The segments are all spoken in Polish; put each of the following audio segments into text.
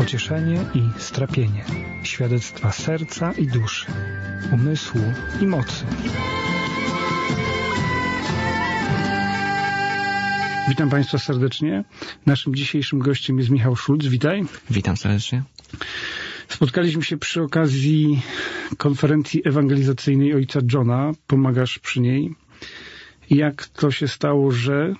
pocieszenie i strapienie, świadectwa serca i duszy, umysłu i mocy. Witam Państwa serdecznie. Naszym dzisiejszym gościem jest Michał Szulc. Witaj. Witam serdecznie. Spotkaliśmy się przy okazji konferencji ewangelizacyjnej ojca Johna. Pomagasz przy niej. Jak to się stało, że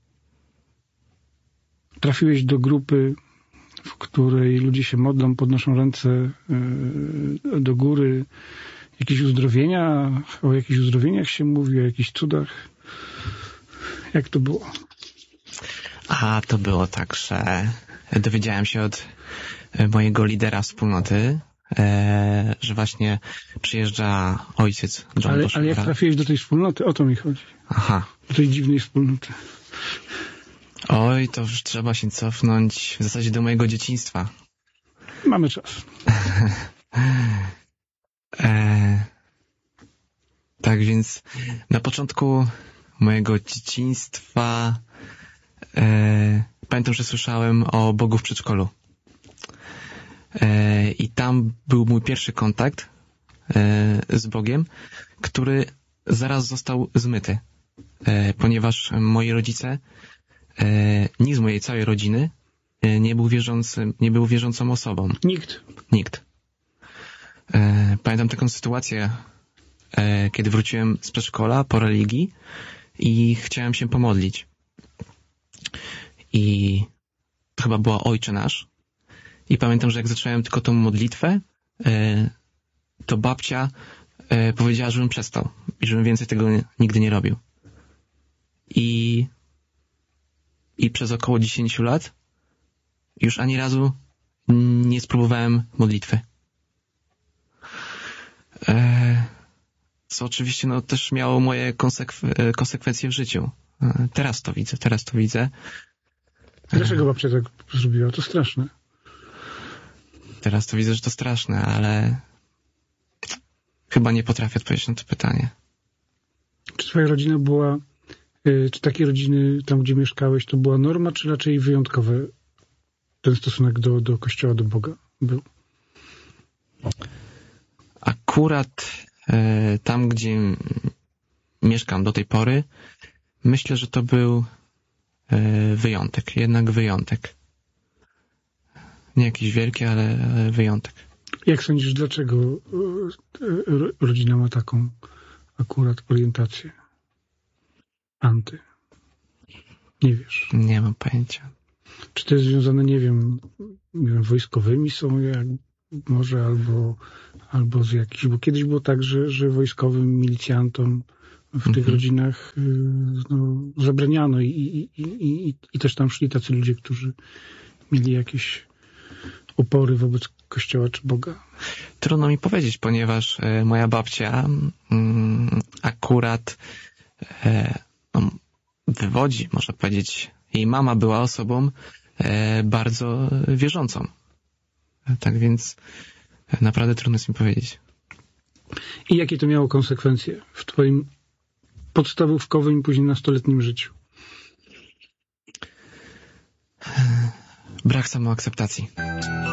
trafiłeś do grupy, w której ludzie się modlą, podnoszą ręce do góry, jakieś uzdrowienia, o jakichś uzdrowieniach się mówi, o jakichś cudach? Jak to było? A to było tak, że dowiedziałem się od mojego lidera wspólnoty, że właśnie przyjeżdża ojciec John. Ale jak trafiłeś do tej wspólnoty? O to mi chodzi. Aha. Do tej dziwnej wspólnoty. Oj, to już trzeba się cofnąć w zasadzie do mojego dzieciństwa. Mamy czas. Tak więc na początku mojego dzieciństwa pamiętam, że słyszałem o Bogu w przedszkolu. I tam był mój pierwszy kontakt z Bogiem, który zaraz został zmyty, ponieważ moi rodzice, nikt z mojej całej rodziny nie był wierzącą osobą. Nikt. Pamiętam taką sytuację, kiedy wróciłem z przedszkola po religii i chciałem się pomodlić. I to chyba była Ojcze Nasz. I pamiętam, że jak zacząłem tylko tą modlitwę, to babcia powiedziała, żebym przestał i żebym więcej tego nigdy nie robił. I przez około 10 lat już ani razu nie spróbowałem modlitwy. Co oczywiście też miało moje konsekwencje w życiu. Teraz to widzę. Dlaczego babcia tak zrobiła? To straszne. Teraz to widzę, że to straszne, ale chyba nie potrafię odpowiedzieć na to pytanie. Czy twoja rodzina była, czy takie rodziny tam, gdzie mieszkałeś, to była norma, czy raczej wyjątkowy ten stosunek do Kościoła, do Boga był? Akurat tam, gdzie mieszkam do tej pory, myślę, że to był wyjątek, jednak wyjątek. Nie jakiś wielki, ale wyjątek. Jak sądzisz, dlaczego rodzina ma taką akurat orientację anty? Nie wiesz. Nie mam pojęcia. Czy to jest związane, nie wiem, wojskowymi są, jak może, albo z jakichś... Bo kiedyś było tak, że wojskowym milicjantom w tych rodzinach zabraniano i też tam szli tacy ludzie, którzy mieli jakieś opory wobec Kościoła czy Boga. Trudno mi powiedzieć, ponieważ moja babcia akurat wywodzi, można powiedzieć, jej mama była osobą bardzo wierzącą. Tak więc naprawdę trudno jest mi powiedzieć. I jakie to miało konsekwencje w twoim podstawówkowym i później nastoletnim życiu? Brak samoakceptacji.